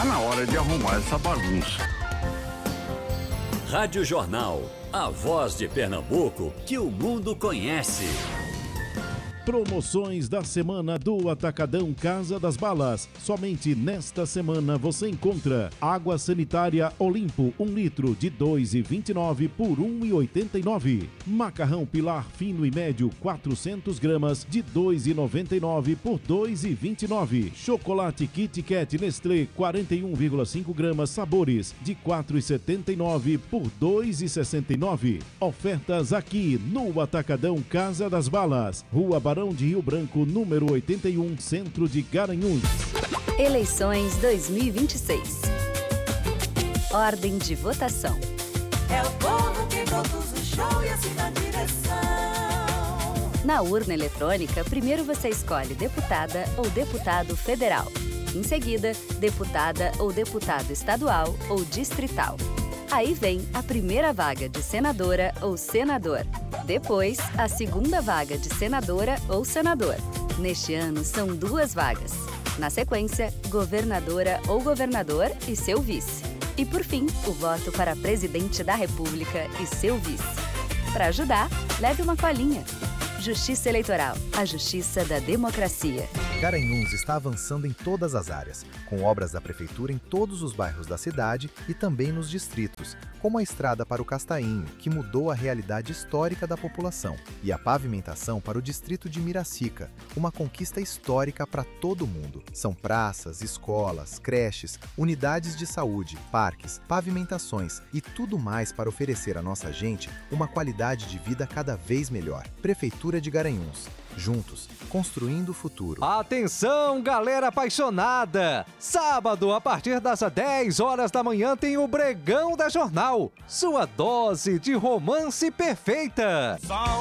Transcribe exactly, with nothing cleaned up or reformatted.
Tá na hora de arrumar essa bagunça. Rádio Jornal, a voz de Pernambuco que o mundo conhece. Promoções da semana do Atacadão Casa das Balas. Somente nesta semana você encontra água sanitária Olimpo, um litro de dois reais e vinte e nove centavos por um real e oitenta e nove centavos. Macarrão Pilar fino e médio quatrocentas gramas de dois reais e noventa e nove centavos por dois reais e vinte e nove centavos. Chocolate Kit Kat Nestlé quarenta e um vírgula cinco gramas sabores de quatro reais e setenta e nove centavos por dois reais e sessenta e nove centavos. Ofertas aqui no Atacadão Casa das Balas, Rua Barão de Rio Branco, número oitenta e um, Centro de Garanhuns. Eleições dois mil e vinte e seis. Ordem de votação. É o povo que produz o show e assim na direção. Na urna eletrônica, primeiro você escolhe deputada ou deputado federal. Em seguida, deputada ou deputado estadual ou distrital. Aí vem a primeira vaga de senadora ou senador. Depois, a segunda vaga de senadora ou senador. Neste ano, são duas vagas. Na sequência, governadora ou governador e seu vice. E, por fim, o voto para presidente da República e seu vice. Para ajudar, leve uma colinha. Justiça Eleitoral, a justiça da democracia. Garanhuns está avançando em todas as áreas, com obras da Prefeitura em todos os bairros da cidade e também nos distritos, como a estrada para o Castainho, que mudou a realidade histórica da população, e a pavimentação para o distrito de Miracica, uma conquista histórica para todo mundo. São praças, escolas, creches, unidades de saúde, parques, pavimentações e tudo mais para oferecer à nossa gente uma qualidade de vida cada vez melhor. Prefeitura de Garanhuns. Juntos, construindo o futuro. Atenção, galera apaixonada! Sábado, a partir das dez horas da manhã, tem o Bregão da Jornal. Sua dose de romance perfeita.